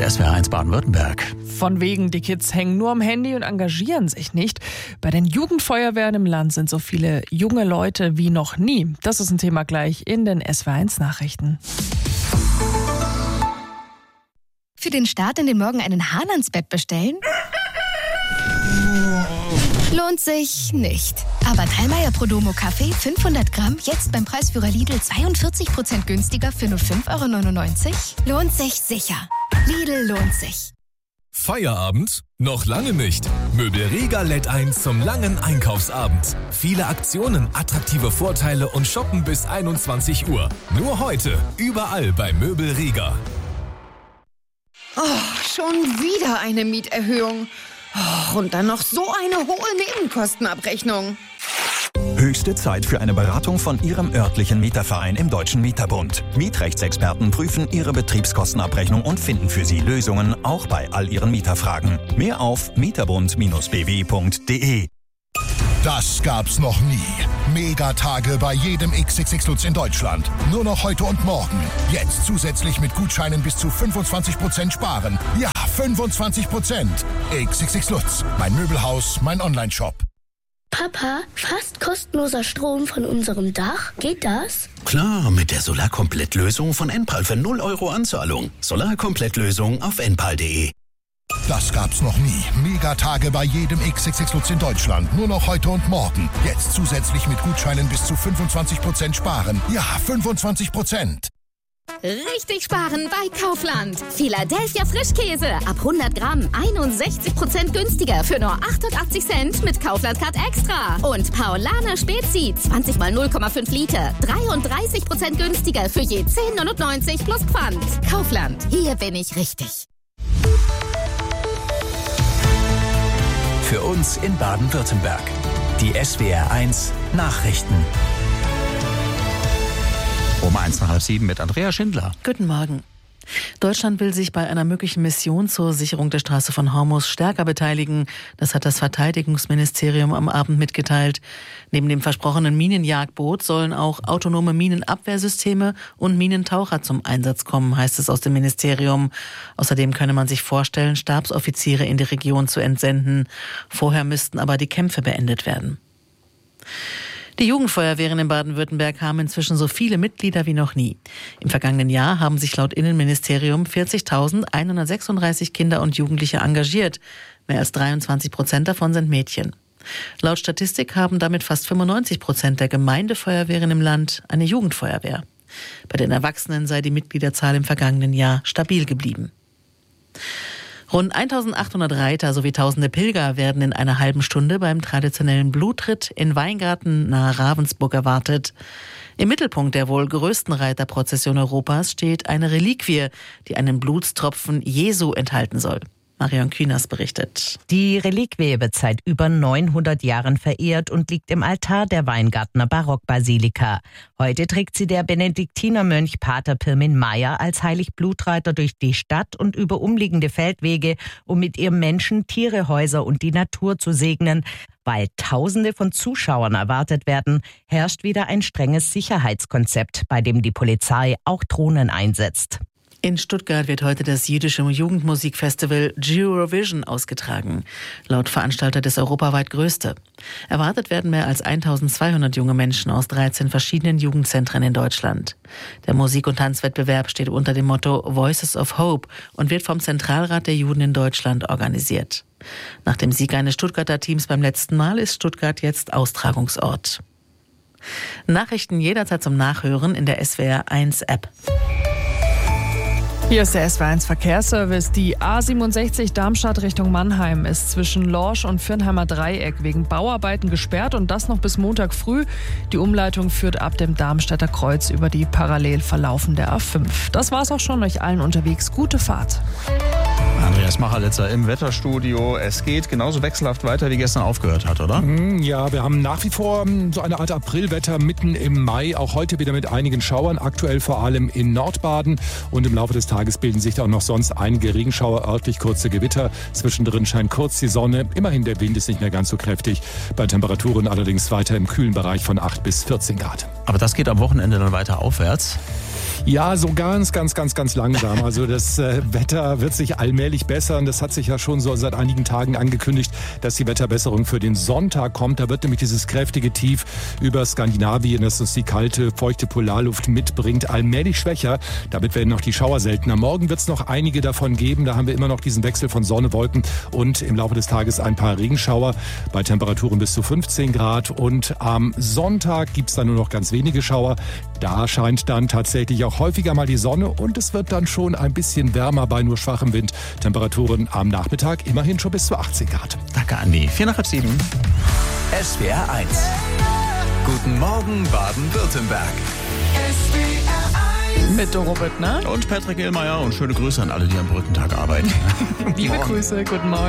SWR1 Baden-Württemberg. Von wegen, die Kids hängen nur am Handy und engagieren sich nicht. Bei den Jugendfeuerwehren im Land sind so viele junge Leute wie noch nie. Das ist ein Thema gleich in den SWR1 Nachrichten. Für den Start in den Morgen einen Hahn ans Bett bestellen? Lohnt sich nicht. Aber Thalmeier Prodomo Kaffee 500 Gramm jetzt beim Preisführer Lidl 42% günstiger für nur 5,99 €? Lohnt sich sicher. Lidl lohnt sich. Feierabend? Noch lange nicht. Möbelrega lädt ein zum langen Einkaufsabend. Viele Aktionen, attraktive Vorteile und Shoppen bis 21 Uhr. Nur heute, überall bei Möbelrega. Oh, schon wieder eine Mieterhöhung. Oh, und dann noch so eine hohe Nebenkostenabrechnung. Höchste Zeit für eine Beratung von Ihrem örtlichen Mieterverein im Deutschen Mieterbund. Mietrechtsexperten prüfen Ihre Betriebskostenabrechnung und finden für Sie Lösungen, auch bei all Ihren Mieterfragen. Mehr auf mieterbund-bw.de. Das gab's noch nie. Megatage bei jedem XXX Lutz in Deutschland. Nur noch heute und morgen. Jetzt zusätzlich mit Gutscheinen bis zu 25% sparen. Ja, 25%. XXX Lutz. Mein Möbelhaus, mein Onlineshop. Papa, fast kostenloser Strom von unserem Dach. Geht das? Klar, mit der Solarkomplettlösung von Enpal für 0 € Anzahlung. Solarkomplettlösung auf enpal.de. Das gab's noch nie. Megatage bei jedem XXX Lutz in Deutschland. Nur noch heute und morgen. Jetzt zusätzlich mit Gutscheinen bis zu 25% sparen. Ja, 25%. Richtig sparen bei Kaufland. Philadelphia Frischkäse ab 100 Gramm 61% günstiger für nur 88 Cent mit Kaufland Card Extra. Und Paulaner Spezi 20 mal 0,5 Liter 33% günstiger für je 10,99 plus Pfand. Kaufland, hier bin ich richtig. Für uns in Baden-Württemberg. Die SWR1 Nachrichten. Um 6:30 mit Andrea Schindler. Guten Morgen. Deutschland will sich bei einer möglichen Mission zur Sicherung der Straße von Hormuz stärker beteiligen. Das hat das Verteidigungsministerium am Abend mitgeteilt. Neben dem versprochenen Minenjagdboot sollen auch autonome Minenabwehrsysteme und Minentaucher zum Einsatz kommen, heißt es aus dem Ministerium. Außerdem könne man sich vorstellen, Stabsoffiziere in die Region zu entsenden. Vorher müssten aber die Kämpfe beendet werden. Die Jugendfeuerwehren in Baden-Württemberg haben inzwischen so viele Mitglieder wie noch nie. Im vergangenen Jahr haben sich laut Innenministerium 40.136 Kinder und Jugendliche engagiert. Mehr als 23% davon sind Mädchen. Laut Statistik haben damit fast 95% der Gemeindefeuerwehren im Land eine Jugendfeuerwehr. Bei den Erwachsenen sei die Mitgliederzahl im vergangenen Jahr stabil geblieben. Rund 1.800 Reiter sowie tausende Pilger werden in einer halben Stunde beim traditionellen Blutritt in Weingarten nahe Ravensburg erwartet. Im Mittelpunkt der wohl größten Reiterprozession Europas steht eine Reliquie, die einen Blutstropfen Jesu enthalten soll. Marion Kühners berichtet. Die Reliquie wird seit über 900 Jahren verehrt und liegt im Altar der Weingartner Barockbasilika. Heute trägt sie der Benediktinermönch Pater Pirmin Meyer als Heiligblutraiter durch die Stadt und über umliegende Feldwege, um mit ihr Menschen, Tiere, Häuser und die Natur zu segnen. Weil Tausende von Zuschauern erwartet werden, herrscht wieder ein strenges Sicherheitskonzept, bei dem die Polizei auch Drohnen einsetzt. In Stuttgart wird heute das jüdische Jugendmusikfestival Eurovision ausgetragen. Laut Veranstalter das europaweit größte. Erwartet werden mehr als 1.200 junge Menschen aus 13 verschiedenen Jugendzentren in Deutschland. Der Musik- und Tanzwettbewerb steht unter dem Motto Voices of Hope und wird vom Zentralrat der Juden in Deutschland organisiert. Nach dem Sieg eines Stuttgarter Teams beim letzten Mal ist Stuttgart jetzt Austragungsort. Nachrichten jederzeit zum Nachhören in der SWR1-App. Hier ist der SWR1 Verkehrsservice. Die A67 Darmstadt Richtung Mannheim ist zwischen Lorsch und Viernheimer Dreieck wegen Bauarbeiten gesperrt und das noch bis Montag früh. Die Umleitung führt ab dem Darmstädter Kreuz über die parallel verlaufende A5. Das war's auch schon. Euch allen unterwegs gute Fahrt. Andreas Machalitzer im Wetterstudio. Es geht genauso wechselhaft weiter, wie gestern aufgehört hat, oder? Ja, wir haben nach wie vor so eine Art Aprilwetter mitten im Mai. Auch heute wieder mit einigen Schauern, aktuell vor allem in Nordbaden. Und im Laufe des Tages bilden sich auch noch sonst einige Regenschauer, örtlich kurze Gewitter. Zwischendrin scheint kurz die Sonne. Immerhin, der Wind ist nicht mehr ganz so kräftig. Bei Temperaturen allerdings weiter im kühlen Bereich von 8 bis 14 Grad. Aber das geht am Wochenende dann weiter aufwärts? Ja, so ganz langsam. Also das Wetter wird sich allmählich bessern. Das hat sich ja schon so seit einigen Tagen angekündigt, dass die Wetterbesserung für den Sonntag kommt. Da wird nämlich dieses kräftige Tief über Skandinavien, das uns die kalte, feuchte Polarluft mitbringt, allmählich schwächer. Damit werden noch die Schauer seltener. Morgen wird es noch einige davon geben. Da haben wir immer noch diesen Wechsel von Sonne, Wolken und im Laufe des Tages ein paar Regenschauer bei Temperaturen bis zu 15 Grad. Und am Sonntag gibt es dann nur noch ganz wenige Schauer. Da scheint dann tatsächlich auch häufiger mal die Sonne und es wird dann schon ein bisschen wärmer bei nur schwachem Wind. Temperaturen am Nachmittag immerhin schon bis zu 18 Grad. Danke, Andi. 4:07. SWR 1. Guten Morgen, Baden-Württemberg. Mit Doro Büttner Und Patrick Ehlmeier und schöne Grüße an alle, die am Brückentag arbeiten. Liebe Grüße, guten Morgen.